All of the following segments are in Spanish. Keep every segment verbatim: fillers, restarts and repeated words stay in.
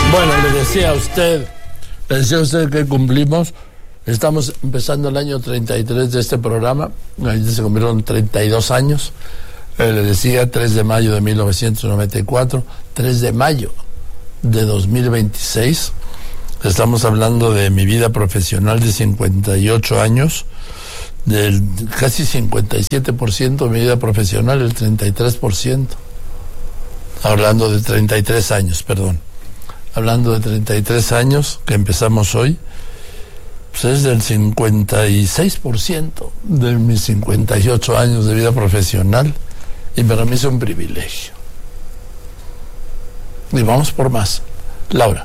Bueno, le decía a usted, le decía a usted que cumplimos, estamos empezando el año treinta y tres de este programa, ahí se cumplieron treinta y dos años, eh, le decía tres de mayo de mil novecientos noventa y cuatro, tres de mayo de dos mil veintiséis, estamos hablando de mi vida profesional de cincuenta y ocho años, del casi cincuenta y siete por ciento de mi vida profesional, el treinta y tres por ciento, hablando de treinta y tres años, perdón. Hablando de treinta y tres años, que empezamos hoy, pues es del cincuenta y seis por ciento de mis cincuenta y ocho años de vida profesional, y para mí es un privilegio. Y vamos por más. Laura.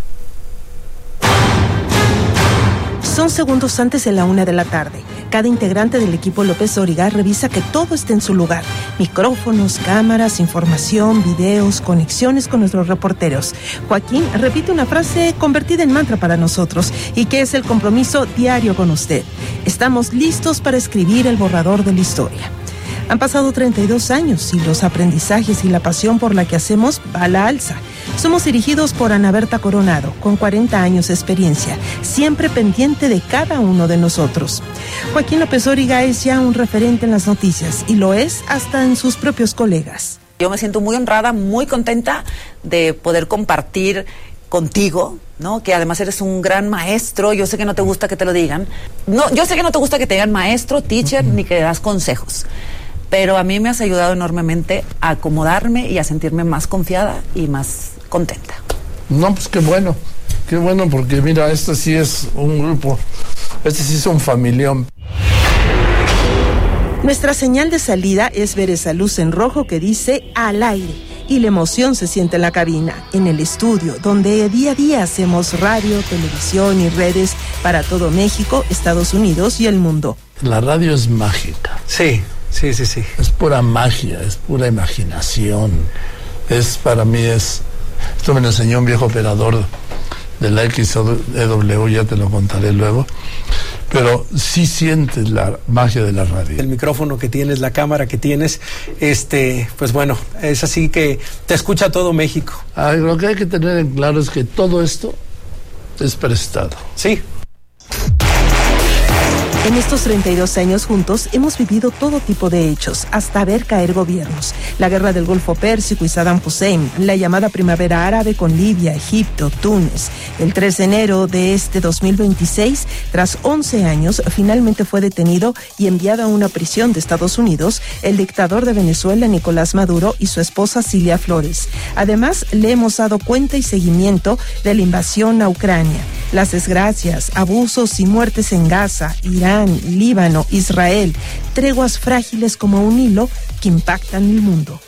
Son segundos antes de la una de la tarde. Cada integrante del equipo López Dóriga revisa que todo esté en su lugar. Micrófonos, cámaras, información, videos, conexiones con nuestros reporteros. Joaquín repite una frase convertida en mantra para nosotros y que es el compromiso diario con usted. Estamos listos para escribir el borrador de la historia. Han pasado treinta y dos años y los aprendizajes y la pasión por la que hacemos va a la alza. Somos dirigidos por Ana Berta Coronado, con cuarenta años de experiencia, siempre pendiente de cada uno de nosotros. Joaquín López Dóriga es ya un referente en las noticias y lo es hasta en sus propios colegas. Yo me siento muy honrada, muy contenta de poder compartir contigo, ¿no? Que además eres un gran maestro. Yo sé que no te gusta que te lo digan. No, yo sé que no te gusta que te digan maestro, teacher, uh-huh. ni que das consejos. Pero a mí me has ayudado enormemente a acomodarme y a sentirme más confiada y más contenta. No, pues qué bueno, qué bueno, porque mira, este sí es un grupo, este sí es un familión. Nuestra señal de salida es ver esa luz en rojo que dice al aire. Y la emoción se siente en la cabina, en el estudio, donde día a día hacemos radio, televisión y redes para todo México, Estados Unidos y el mundo. La radio es mágica. Sí. Sí, sí, sí. Es pura magia, es pura imaginación. Es, para mí es... Esto me lo enseñó un viejo operador de la X E W, ya te lo contaré luego. Pero sí sientes la magia de la radio. El micrófono que tienes, la cámara que tienes, este, pues bueno, es así que te escucha todo México. Ah, lo que hay que tener en claro es que todo esto es prestado. Sí. En estos treinta y dos años juntos hemos vivido todo tipo de hechos, hasta ver caer gobiernos. La guerra del Golfo Pérsico y Saddam Hussein, la llamada primavera árabe con Libia, Egipto, Túnez. El tres de enero de este dos mil veintiséis, tras once años, finalmente fue detenido y enviado a una prisión de Estados Unidos el dictador de Venezuela, Nicolás Maduro, y su esposa Cilia Flores. Además, le hemos dado cuenta y seguimiento de la invasión a Ucrania, las desgracias, abusos y muertes en Gaza, Irán, Líbano, Israel, treguas frágiles como un hilo que impactan el mundo.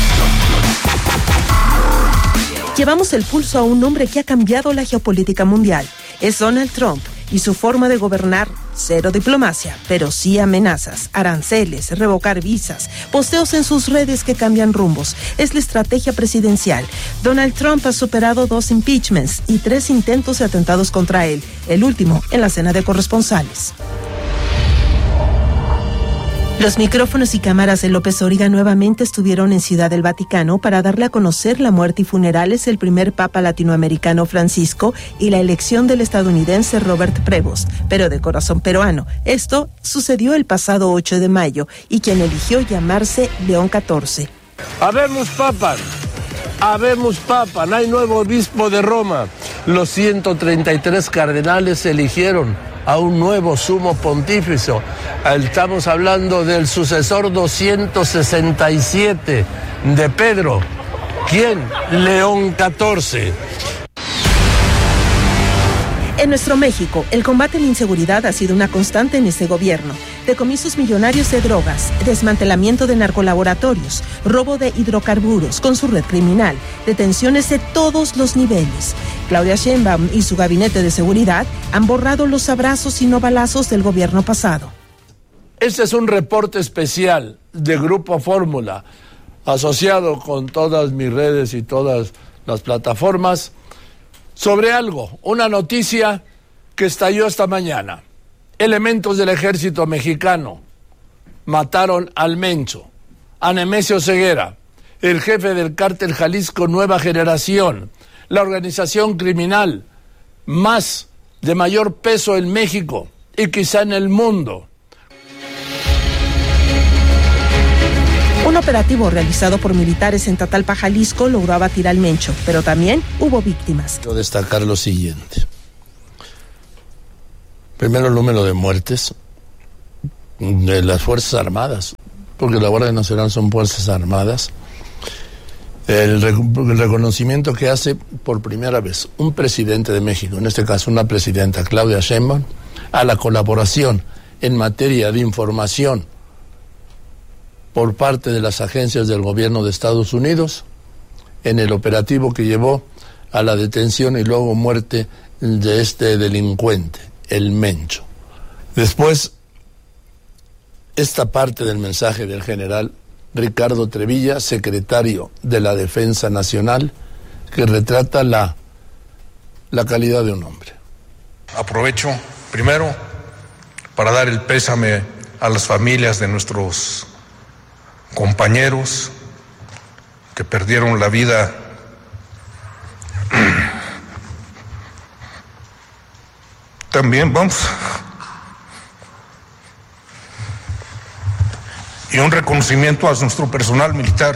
Llevamos el pulso a un hombre que ha cambiado la geopolítica mundial. Es Donald Trump y su forma de gobernar, cero diplomacia, pero sí amenazas, aranceles, revocar visas, posteos en sus redes que cambian rumbos. Es la estrategia presidencial. Donald Trump ha superado dos impeachments y tres intentos de atentados contra él, el último en la cena de corresponsales. Los micrófonos y cámaras de López Dóriga nuevamente estuvieron en Ciudad del Vaticano para darle a conocer la muerte y funerales del primer papa latinoamericano Francisco y la elección del estadounidense Robert Prevost, pero de corazón peruano. Esto sucedió el pasado ocho de mayo y quien eligió llamarse León catorce. Habemos papa, habemos papa, no hay nuevo obispo de Roma. Los ciento treinta y tres cardenales eligieron a un nuevo sumo pontífice. Estamos hablando del sucesor doscientos sesenta y siete de Pedro. ¿Quién? León catorce. En nuestro México, el combate a la inseguridad ha sido una constante en este gobierno. Decomisos millonarios de drogas, desmantelamiento de narcolaboratorios, robo de hidrocarburos con su red criminal, detenciones de todos los niveles. Claudia Sheinbaum y su gabinete de seguridad han borrado los abrazos y no balazos del gobierno pasado. Este es un reporte especial de Grupo Fórmula, asociado con todas mis redes y todas las plataformas, sobre algo, una noticia que estalló esta mañana. Elementos del ejército mexicano mataron al Mencho, a Nemesio Ceguera, el jefe del cártel Jalisco Nueva Generación. la organización criminal más de mayor peso en México y quizá en el mundo. Un operativo realizado por militares en Tatalpa, Jalisco, logró abatir al Mencho, pero también hubo víctimas. Quiero destacar lo siguiente. Primero, el número de muertes de las Fuerzas Armadas, porque la Guardia Nacional son Fuerzas Armadas. El, rec- el reconocimiento que hace por primera vez un presidente de México, en este caso una presidenta, Claudia Sheinbaum, a la colaboración en materia de información por parte de las agencias del gobierno de Estados Unidos en el operativo que llevó a la detención y luego muerte de este delincuente, el Mencho. Después, esta parte del mensaje del general Ricardo Trevilla, secretario de la Defensa Nacional, que retrata la, la calidad de un hombre. Aprovecho primero para dar el pésame a las familias de nuestros compañeros que perdieron la vida también, vamos, y un reconocimiento a nuestro personal militar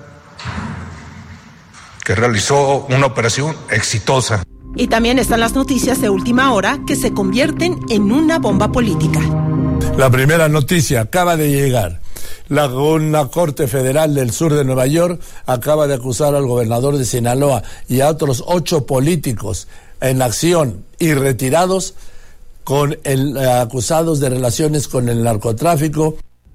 que realizó una operación exitosa. Y también están las noticias de última hora que se convierten en una bomba política. La primera noticia acaba de llegar. La, una corte federal del sur de Nueva York acaba de acusar al gobernador de Sinaloa y a otros ocho políticos en acción y retirados con el, eh, acusados de relaciones con el narcotráfico.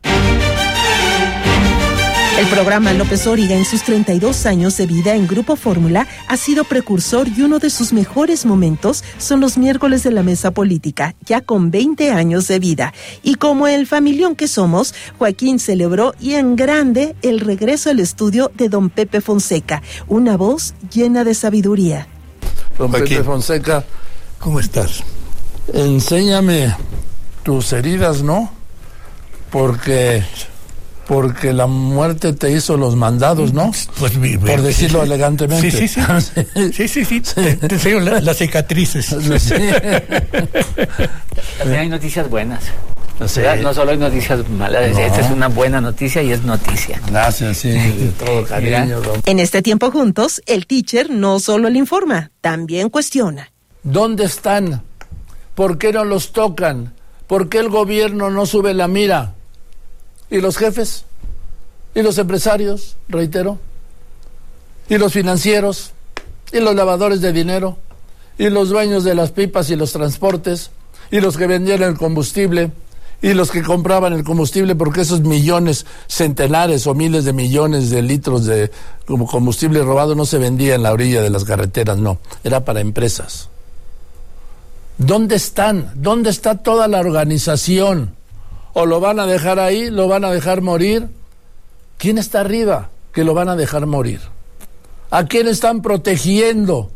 El programa López Origa, en sus treinta y dos años de vida en Grupo Fórmula, ha sido precursor y uno de sus mejores momentos son los miércoles de la mesa política, ya con veinte años de vida. Y como el familión que somos, Joaquín celebró y en grande el regreso al estudio de don Pepe Fonseca, una voz llena de sabiduría. Don Joaquín. Pepe Fonseca, ¿cómo estás? Enséñame tus heridas, ¿no? Porque... Porque la muerte te hizo los mandados, ¿no? Pues mi, por decirlo sí, elegantemente. Sí, sí, sí. sí, sí, sí. Te, te enseño la, las cicatrices. Sí. También hay noticias buenas. Sí. No solo hay noticias malas. No. Esta es una buena noticia y es noticia. Gracias, sí. De todo cariño. En este tiempo juntos, el teacher no solo le informa, también cuestiona. ¿Dónde están? ¿Por qué no los tocan? ¿Por qué el gobierno no sube la mira? ¿Y los jefes? ¿Y los empresarios? Reitero. ¿Y los financieros? ¿Y los lavadores de dinero? ¿Y los dueños de las pipas y los transportes? ¿Y los que vendían el combustible? ¿Y los que compraban el combustible? Porque esos millones, centenares o miles de millones de litros de combustible robado no se vendía en la orilla de las carreteras, no. Era para empresas. ¿Dónde están? ¿Dónde está toda la organización? ¿O lo van a dejar ahí? ¿Lo van a dejar morir? ¿Quién está arriba que lo van a dejar morir? ¿A quién están protegiendo?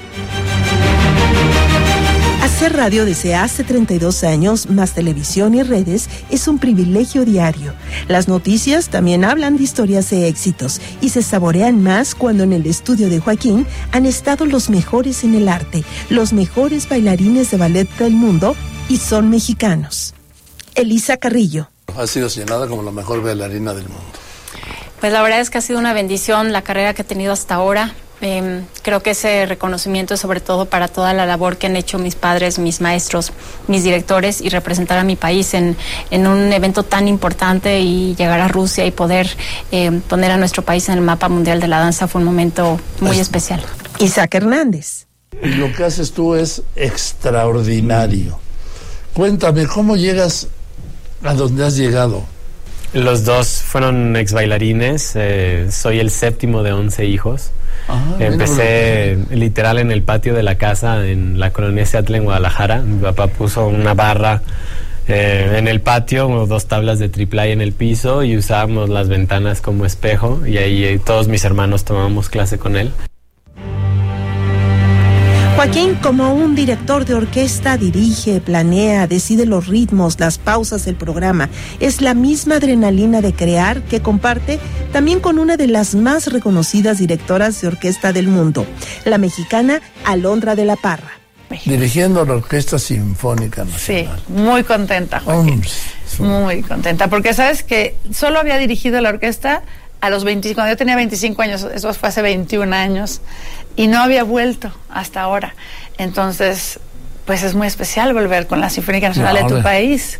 Hacer radio desde hace treinta y dos años, más televisión y redes, es un privilegio diario. Las noticias también hablan de historias de éxitos y se saborean más cuando en el estudio de Joaquín han estado los mejores en el arte, los mejores bailarines de ballet del mundo y son mexicanos. Elisa Carrillo. Ha sido señalada como la mejor bailarina del mundo. Pues la verdad es que ha sido una bendición la carrera que he tenido hasta ahora. Eh, creo que ese reconocimiento es sobre todo para toda la labor que han hecho mis padres, mis maestros, mis directores y representar a mi país en, en un evento tan importante y llegar a Rusia y poder eh, poner a nuestro país en el mapa mundial de la danza fue un momento muy es... especial. Isaac Hernández. Y lo que haces tú es extraordinario. Cuéntame, ¿cómo llegas a donde has llegado? Los dos fueron ex bailarines. Eh, soy el séptimo de once hijos. Ah, Empecé bueno, literal en el patio de la casa en la colonia Seattle en Guadalajara. Mi papá puso una barra eh, en el patio, dos tablas de triple A en el piso y usábamos las ventanas como espejo y ahí eh, todos mis hermanos tomábamos clase con él. Joaquín, como un director de orquesta, dirige, planea, decide los ritmos, las pausas del programa. Es la misma adrenalina de crear que comparte también con una de las más reconocidas directoras de orquesta del mundo, la mexicana Alondra de la Parra. Dirigiendo la Orquesta Sinfónica Nacional. Sí, muy contenta, Joaquín. Oh, muy contenta, porque sabes que solo había dirigido la orquesta a los veinticinco, cuando yo tenía veinticinco años, eso fue hace veintiún años, y no había vuelto hasta ahora. Entonces, pues es muy especial volver con la Sinfónica Nacional no, de tu de... país.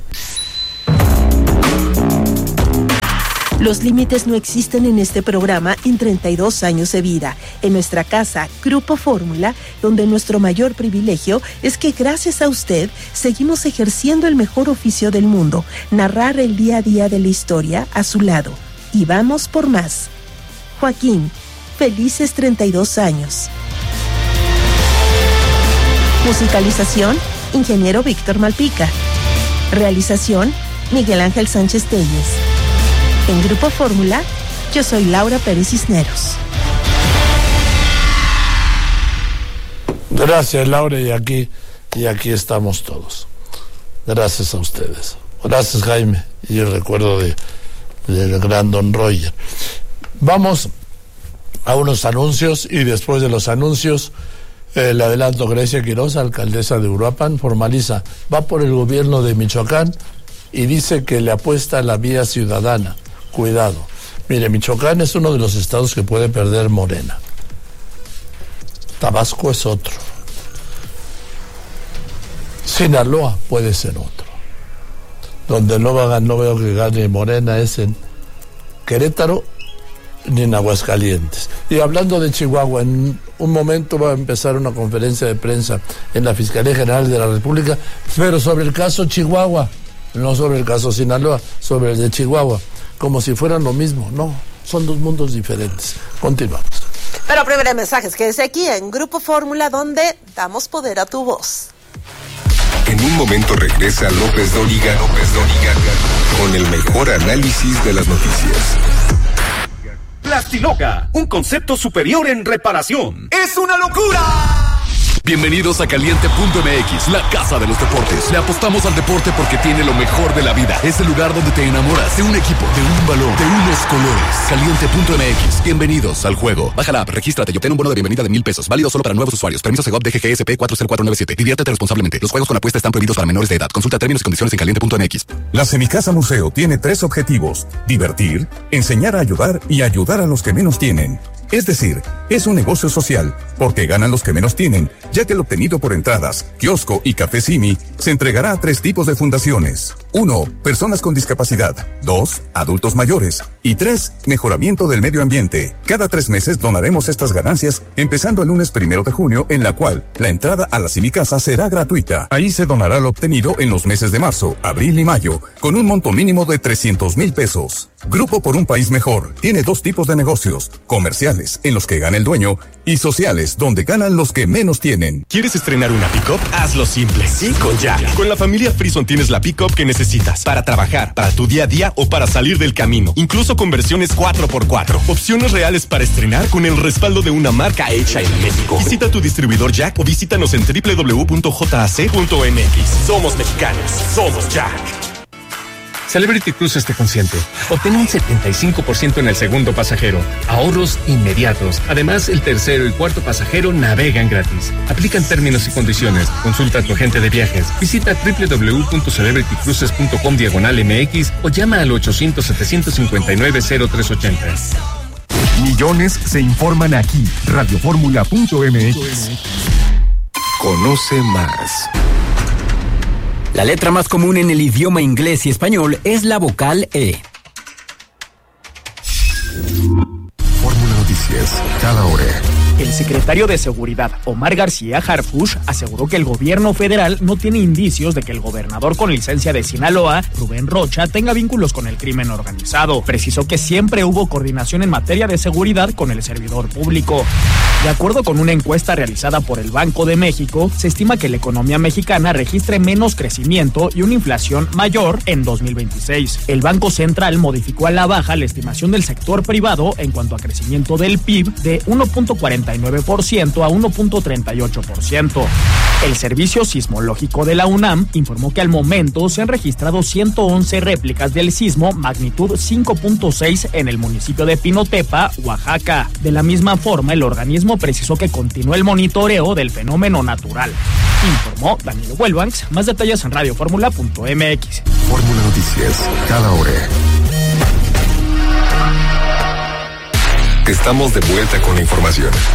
Los límites no existen en este programa en treinta y dos años de vida. En nuestra casa, Grupo Fórmula, donde nuestro mayor privilegio es que gracias a usted seguimos ejerciendo el mejor oficio del mundo, narrar el día a día de la historia a su lado. Y vamos por más. Joaquín, felices treinta y dos años. Musicalización, ingeniero Víctor Malpica. Realización, Miguel Ángel Sánchez Telles. En Grupo Fórmula, yo soy Laura Pérez Cisneros. Gracias, Laura, y aquí, y aquí estamos todos. Gracias a ustedes. Gracias, Jaime, y el recuerdo de del gran Don Roger. Vamos a unos anuncios y después de los anuncios eh, le adelanto, Grecia Quiroz, alcaldesa de Uruapan, formaliza, va por el gobierno de Michoacán y dice que le apuesta a la vía ciudadana. Cuidado. Mire, Michoacán es uno de los estados que puede perder Morena. Tabasco es otro. Sinaloa puede ser otro. Donde no, va, no veo que gane Morena es en Querétaro ni en Aguascalientes. Y hablando de Chihuahua, en un momento va a empezar una conferencia de prensa en la Fiscalía General de la República, pero sobre el caso Chihuahua, no sobre el caso Sinaloa, sobre el de Chihuahua, como si fueran lo mismo. No, son dos mundos diferentes. Continuamos. Pero primero mensajes, quédese aquí en Grupo Fórmula, donde damos poder a tu voz. En un momento regresa López Dóriga, López Dóriga, con el mejor análisis de las noticias. Plastiloca, un concepto superior en reparación. ¡Es una locura! Bienvenidos a Caliente punto M X, la casa de los deportes. Le apostamos al deporte porque tiene lo mejor de la vida. Es el lugar donde te enamoras de un equipo, de un balón, de unos colores. Caliente punto M X, bienvenidos al juego. Baja la app, regístrate y obtén un bono de bienvenida de mil pesos. Válido solo para nuevos usuarios. Permiso Segov D G G S P cuatro cero cuatro nueve siete. Diviértete responsablemente. Los juegos con apuesta están prohibidos para menores de edad. Consulta términos y condiciones en Caliente punto M X. La Semicasa Museo tiene tres objetivos: divertir, enseñar a ayudar y ayudar a los que menos tienen. Es decir, es un negocio social, porque ganan los que menos tienen, ya que el obtenido por entradas, kiosco y café Simi se entregará a tres tipos de fundaciones. Uno, personas con discapacidad. Dos, adultos mayores. Y tres, mejoramiento del medio ambiente. Cada tres meses donaremos estas ganancias, empezando el lunes primero de junio, en la cual la entrada a la Semicasa será gratuita. Ahí se donará lo obtenido en los meses de marzo, abril y mayo, con un monto mínimo de trescientos mil pesos. Grupo por un País Mejor tiene dos tipos de negocios: comerciales, en los que gana el dueño, y sociales, donde ganan los que menos tienen. ¿Quieres estrenar una pick-up? Hazlo simple, sí, con Jack. Con la familia Frison tienes la pick-up que necesitas para trabajar, para tu día a día o para salir del camino. Incluso con versiones cuatro por cuatro. Opciones reales para estrenar con el respaldo de una marca hecha en México. Visita tu distribuidor Jack o visítanos en doble u doble u doble u punto j a c punto m x. Somos mexicanos, somos Jack. Celebrity Cruises te consiente. Obtén un setenta y cinco por ciento en el segundo pasajero. Ahorros inmediatos. Además, el tercero y cuarto pasajero navegan gratis. Aplican términos y condiciones. Consulta a tu agente de viajes. Visita doble u doble u doble u punto celebrity cruises punto com diagonal M X o llama al ochocientos, setecientos cincuenta y nueve, cero tres ochenta. Millones se informan aquí. radio fórmula punto m x. Conoce más. La letra más común en el idioma inglés y español es la vocal E. Fórmula Noticias, cada hora. El secretario de Seguridad, Omar García Harfuch, aseguró que el gobierno federal no tiene indicios de que el gobernador con licencia de Sinaloa, Rubén Rocha, tenga vínculos con el crimen organizado. Precisó que siempre hubo coordinación en materia de seguridad con el servidor público. De acuerdo con una encuesta realizada por el Banco de México, se estima que la economía mexicana registre menos crecimiento y una inflación mayor en dos mil veintiséis. El Banco Central modificó a la baja la estimación del sector privado en cuanto a crecimiento del P I B de uno punto cuarenta treinta y nueve por ciento a uno punto treinta y ocho por ciento. El Servicio Sismológico de la UNAM informó que al momento se han registrado ciento once réplicas del sismo magnitud cinco punto seis en el municipio de Pinotepa, Oaxaca. De la misma forma, el organismo precisó que continúa el monitoreo del fenómeno natural. Informó Danilo Huelvanx. Más detalles en radio fórmula punto m x. Fórmula Noticias, cada hora. Estamos de vuelta con la información,